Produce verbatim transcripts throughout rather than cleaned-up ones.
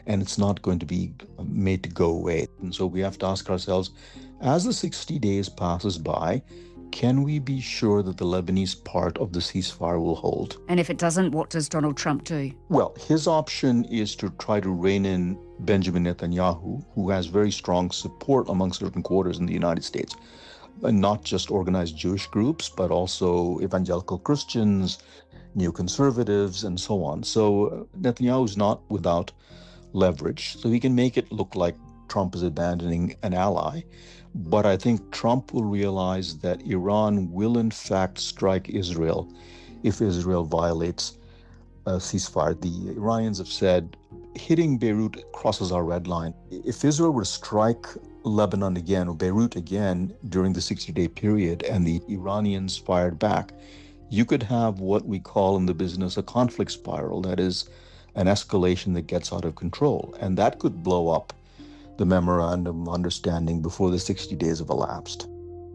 and it's not going to be made to go away. And so we have to ask ourselves, as the sixty days passes by, can we be sure that the Lebanese part of the ceasefire will hold? And if it doesn't, what does Donald Trump do? Well, his option is to try to rein in Benjamin Netanyahu, who has very strong support among certain quarters in the United States. And not just organized Jewish groups, but also evangelical Christians, neoconservatives, and so on. So Netanyahu is not without leverage. So he can make it look like Trump is abandoning an ally. But I think Trump will realize that Iran will in fact strike Israel if Israel violates a ceasefire. The Iranians have said hitting Beirut crosses our red line. If Israel were to strike Lebanon again or Beirut again during the sixty-day period and the Iranians fired back, you could have what we call in the business a conflict spiral. That is an escalation that gets out of control. And that could blow up the memorandum of understanding before the sixty days have elapsed.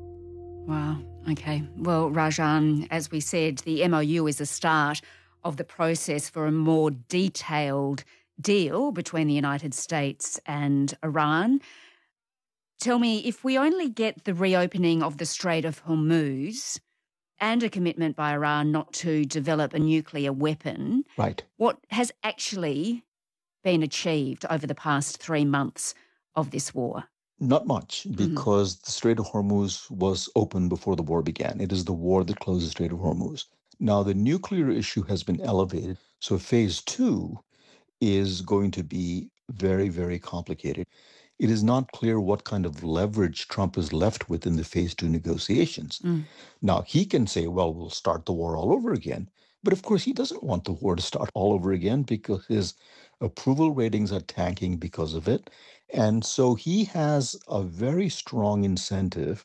Wow. Okay. Well, Rajan, as we said, the M O U is the start of the process for a more detailed deal between the United States and Iran. Tell me, if we only get the reopening of the Strait of Hormuz and a commitment by Iran not to develop a nuclear weapon, right, what has actually been achieved over the past three months of this war? Not much, because mm-hmm. the Strait of Hormuz was open before the war began. It is the war that closed the Strait of Hormuz. Now, the nuclear issue has been elevated, so phase two is going to be very, very complicated. It is not clear what kind of leverage Trump is left with in the phase two negotiations. Mm. Now, he can say, well, we'll start the war all over again. But of course, he doesn't want the war to start all over again because his approval ratings are tanking because of it. And so he has a very strong incentive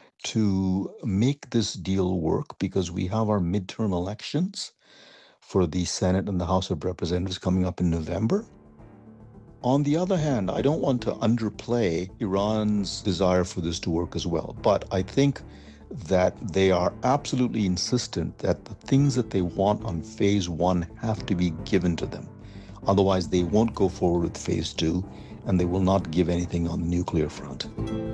to make this deal work because we have our midterm elections for the Senate and the House of Representatives coming up in November. On the other hand, I don't want to underplay Iran's desire for this to work as well, but I think that they are absolutely insistent that the things that they want on phase one have to be given to them. Otherwise, they won't go forward with phase two, and they will not give anything on the nuclear front.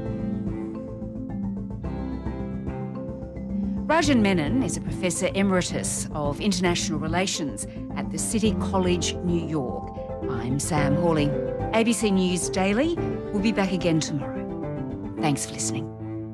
Rajan Menon is a Professor Emeritus of International Relations at the City College, New York. I'm Sam Hawley. A B C News Daily will be back again tomorrow. Thanks for listening.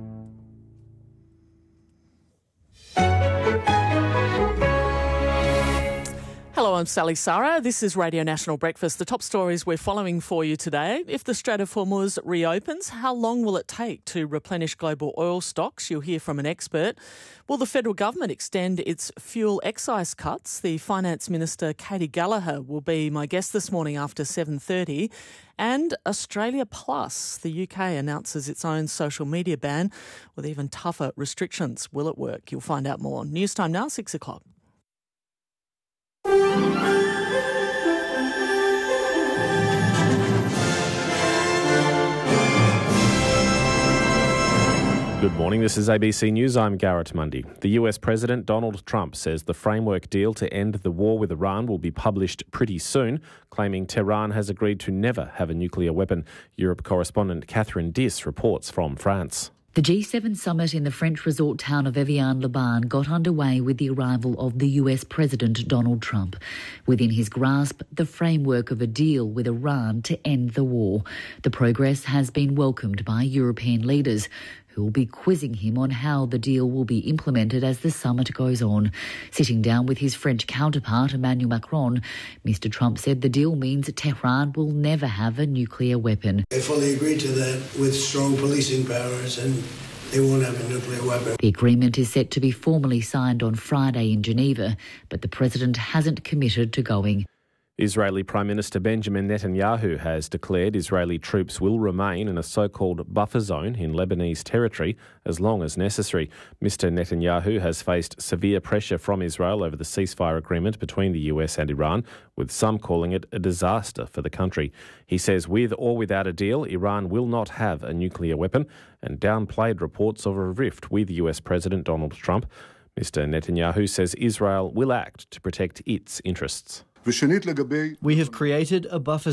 Hello, I'm Sally Sara. This is Radio National Breakfast. The top stories we're following for you today. If the Strait of Hormuz reopens, how long will it take to replenish global oil stocks? You'll hear from an expert. Will the federal government extend its fuel excise cuts? The Finance Minister, Katie Gallagher, will be my guest this morning after seven thirty. And Australia Plus, the U K announces its own social media ban with even tougher restrictions. Will it work? You'll find out more. News time now, six o'clock. Good morning, this is A B C News. I'm Garrett Mundy. The U S President Donald Trump says the framework deal to end the war with Iran will be published pretty soon, claiming Tehran has agreed to never have a nuclear weapon. Europe correspondent Catherine Diss reports from France. The G seven summit in the French resort town of Evian-les-Bains got underway with the arrival of the U S President Donald Trump. Within his grasp, the framework of a deal with Iran to end the war. The progress has been welcomed by European leaders, who will be quizzing him on how the deal will be implemented as the summit goes on. Sitting down with his French counterpart, Emmanuel Macron, Mister Trump said the deal means Tehran will never have a nuclear weapon. They fully agreed to that with strong policing powers, and they won't have a nuclear weapon. The agreement is set to be formally signed on Friday in Geneva, but the president hasn't committed to going. Israeli Prime Minister Benjamin Netanyahu has declared Israeli troops will remain in a so-called buffer zone in Lebanese territory as long as necessary. Mister Netanyahu has faced severe pressure from Israel over the ceasefire agreement between the U S and Iran, with some calling it a disaster for the country. He says with or without a deal, Iran will not have a nuclear weapon, and downplayed reports of a rift with U S President Donald Trump. Mister Netanyahu says Israel will act to protect its interests. We have created a buffer